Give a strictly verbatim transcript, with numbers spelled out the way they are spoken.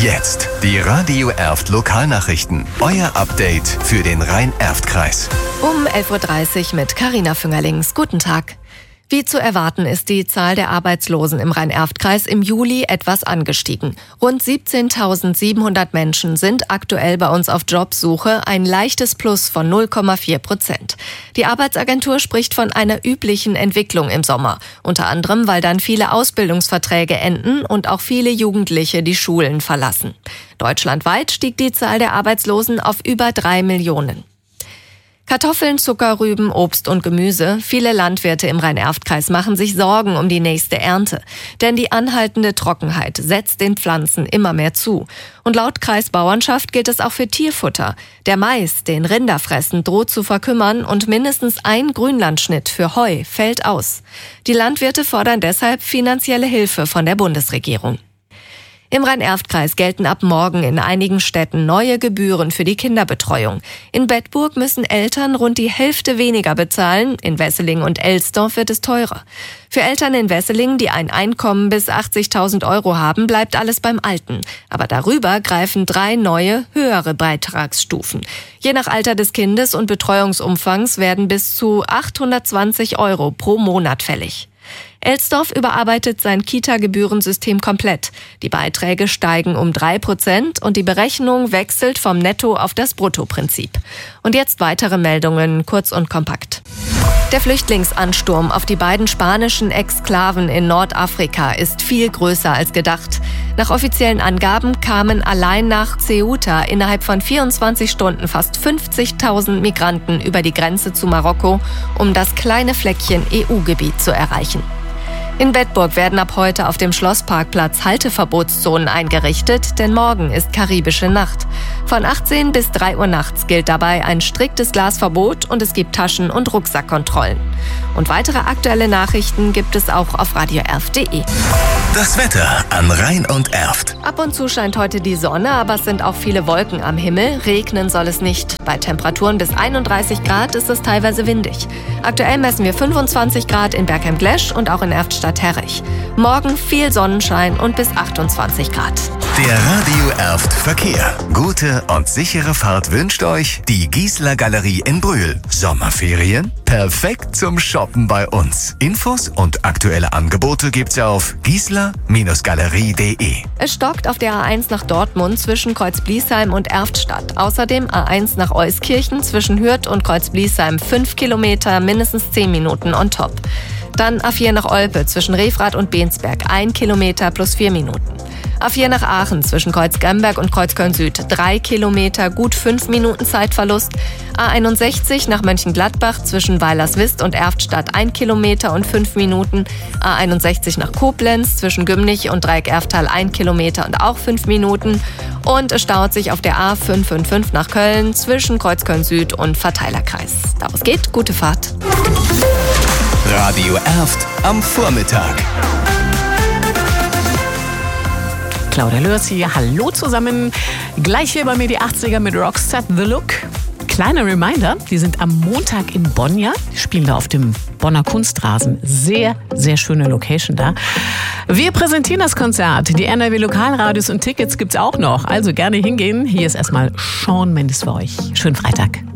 Jetzt die Radio Erft Lokalnachrichten. Euer Update für den Rhein-Erft-Kreis. Um elf Uhr dreißig mit Carina Füngerlings. Guten Tag. Wie zu erwarten ist die Zahl der Arbeitslosen im Rhein-Erft-Kreis im Juli etwas angestiegen. Rund siebzehntausendsiebenhundert Menschen sind aktuell bei uns auf Jobsuche, ein leichtes Plus von null Komma vier Prozent. Die Arbeitsagentur spricht von einer üblichen Entwicklung im Sommer. Unter anderem, weil dann viele Ausbildungsverträge enden und auch viele Jugendliche die Schulen verlassen. Deutschlandweit stieg die Zahl der Arbeitslosen auf über drei Millionen. Kartoffeln, Zucker, Rüben, Obst und Gemüse. Viele Landwirte im Rhein-Erft-Kreis machen sich Sorgen um die nächste Ernte. Denn die anhaltende Trockenheit setzt den Pflanzen immer mehr zu. Und laut Kreisbauernschaft gilt es auch für Tierfutter. Der Mais, den Rinder fressen, droht zu verkümmern und mindestens ein Grünlandschnitt für Heu fällt aus. Die Landwirte fordern deshalb finanzielle Hilfe von der Bundesregierung. Im Rhein-Erft-Kreis gelten ab morgen in einigen Städten neue Gebühren für die Kinderbetreuung. In Bedburg müssen Eltern rund die Hälfte weniger bezahlen, in Wesseling und Elsdorf wird es teurer. Für Eltern in Wesseling, die ein Einkommen bis achtzigtausend Euro haben, bleibt alles beim Alten. Aber darüber greifen drei neue, höhere Beitragsstufen. Je nach Alter des Kindes und Betreuungsumfangs werden bis zu achthundertzwanzig Euro pro Monat fällig. Elsdorf überarbeitet sein Kita-Gebührensystem komplett. Die Beiträge steigen um drei Prozent und die Berechnung wechselt vom Netto- auf das Bruttoprinzip. Und jetzt weitere Meldungen, kurz und kompakt. Der Flüchtlingsansturm auf die beiden spanischen Exklaven in Nordafrika ist viel größer als gedacht. Nach offiziellen Angaben kamen allein nach Ceuta innerhalb von vierundzwanzig Stunden fast fünfzigtausend Migranten über die Grenze zu Marokko, um das kleine Fleckchen E U-Gebiet zu erreichen. In Bedburg werden ab heute auf dem Schlossparkplatz Halteverbotszonen eingerichtet, denn morgen ist karibische Nacht. Von achtzehn bis drei Uhr nachts gilt dabei ein striktes Glasverbot und es gibt Taschen- und Rucksackkontrollen. Und weitere aktuelle Nachrichten gibt es auch auf radio erft punkt de. Das Wetter an Rhein und Erft. Ab und zu scheint heute die Sonne, aber es sind auch viele Wolken am Himmel. Regnen soll es nicht. Bei Temperaturen bis einunddreißig Grad ist es teilweise windig. Aktuell messen wir fünfundzwanzig Grad in Bergheim-Glesch und auch in Erftstadt-Herrich. Morgen viel Sonnenschein und bis achtundzwanzig Grad. Der Radio Erft Verkehr. Gute und sichere Fahrt wünscht euch die Giesler Galerie in Brühl. Sommerferien? Perfekt zum Shoppen bei uns. Infos und aktuelle Angebote gibt's auf giesler Galerie punkt de. Es stockt auf der A eins nach Dortmund zwischen Kreuzbliesheim und Erftstadt. Außerdem A eins nach Euskirchen zwischen Hürth und Kreuzbliesheim fünf Kilometer, mindestens zehn Minuten on top. Dann A vier nach Olpe zwischen Refrath und Bensberg, ein Kilometer plus vier Minuten. A vier nach Aachen zwischen Kreuzgamberg und Kreuzköln-Süd, drei Kilometer, gut fünf Minuten Zeitverlust. A einundsechzig nach Mönchengladbach zwischen Weilerswist und Erftstadt, ein Kilometer und fünf Minuten. A einundsechzig nach Koblenz zwischen Gümnich und Dreieck-Erftal, ein Kilometer und auch fünf Minuten. Und es staut sich auf der A fünf fünf fünf nach Köln zwischen Kreuzköln-Süd und Verteilerkreis. Daraus geht, gute Fahrt. Radio Erft am Vormittag. Claudia Lörs hier, hallo zusammen. Gleich hier bei mir die achtziger mit Rockstad The Look. Kleiner Reminder, die sind am Montag in Bonn, ja, die spielen da auf dem Bonner Kunstrasen. Sehr, sehr schöne Location da. Wir präsentieren das Konzert. Die N R W Lokalradios und Tickets gibt's auch noch. Also gerne hingehen. Hier ist erstmal Shawn Mendes für euch. Schönen Freitag.